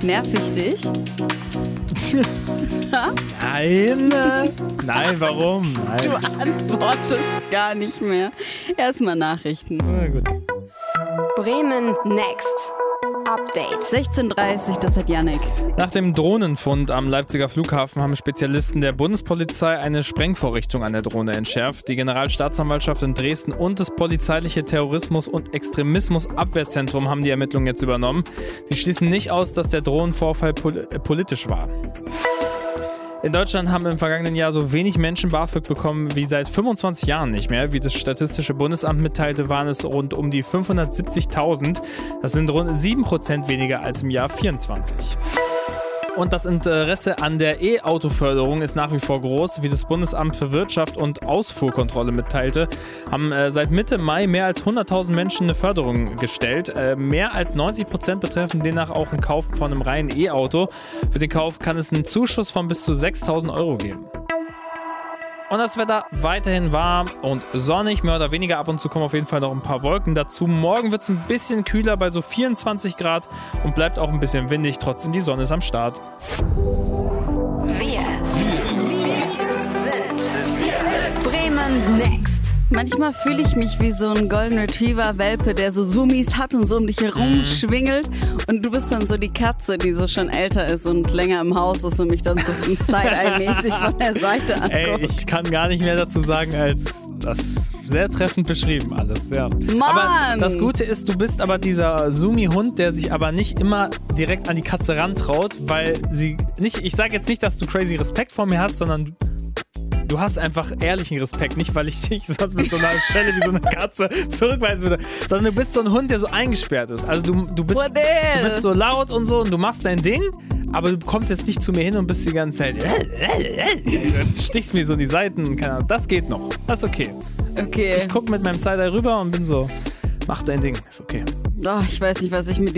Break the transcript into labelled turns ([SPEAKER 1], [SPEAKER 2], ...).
[SPEAKER 1] Nerv ich dich?
[SPEAKER 2] Nein, warum?
[SPEAKER 1] Du
[SPEAKER 2] Nein.
[SPEAKER 1] antwortest gar nicht mehr. Erstmal Nachrichten.
[SPEAKER 2] Na gut.
[SPEAKER 3] Bremen Next. Update.
[SPEAKER 1] 16:30, das hat Yannick.
[SPEAKER 2] Nach dem Drohnenfund am Leipziger Flughafen haben Spezialisten der Bundespolizei eine Sprengvorrichtung an der Drohne entschärft. Die Generalstaatsanwaltschaft in Dresden und das polizeiliche Terrorismus- und Extremismusabwehrzentrum haben die Ermittlungen jetzt übernommen. Sie schließen nicht aus, dass der Drohnenvorfall politisch war. In Deutschland haben im vergangenen Jahr so wenig Menschen BAföG bekommen wie seit 25 Jahren nicht mehr. Wie das Statistische Bundesamt mitteilte, waren es rund um die 570.000. Das sind rund 7% weniger als im Jahr 2024. Und das Interesse an der E-Auto-Förderung ist nach wie vor groß. Wie das Bundesamt für Wirtschaft und Ausfuhrkontrolle mitteilte, haben seit Mitte Mai mehr als 100.000 Menschen eine Förderung gestellt. Mehr als 90% betreffen demnach auch einen Kauf von einem reinen E-Auto. Für den Kauf kann es einen Zuschuss von bis zu 6.000 Euro geben. Und das Wetter weiterhin warm und sonnig, mehr oder weniger. Ab und zu kommen auf jeden Fall noch ein paar Wolken dazu. Morgen wird es ein bisschen kühler bei so 24 Grad und bleibt auch ein bisschen windig. Trotzdem, die Sonne ist am Start.
[SPEAKER 3] Wir sind Bremen Next.
[SPEAKER 1] Manchmal fühle ich mich wie so ein Golden Retriever-Welpe, der so Summis hat und so um dich herum schwingelt. Und du bist dann so die Katze, die so schon älter ist und länger im Haus ist und mich dann so Side-Eye-mäßig von der Seite anguckt.
[SPEAKER 2] Ey, ich kann gar nicht mehr dazu sagen, als das sehr treffend beschrieben alles. Ja.
[SPEAKER 1] Mann!
[SPEAKER 2] Aber das Gute ist, du bist aber dieser Sumi-Hund, der sich aber nicht immer direkt an die Katze rantraut, weil sie nicht, ich sage jetzt nicht, dass du crazy Respekt vor mir hast, sondern du hast einfach ehrlichen Respekt, nicht weil ich dich sonst mit so einer Schelle wie so eine Katze zurückweisen würde, sondern du bist so ein Hund, der so eingesperrt ist. Also du bist so laut und so und du machst dein Ding, aber du kommst jetzt nicht zu mir hin und bist die ganze Zeit du stichst mir so in die Seiten, keine Ahnung, das geht noch, das ist okay.
[SPEAKER 1] Okay.
[SPEAKER 2] Ich guck mit meinem Side-Eye rüber und bin so, mach dein Ding, ist okay.
[SPEAKER 1] Oh, ich weiß nicht, was ich mit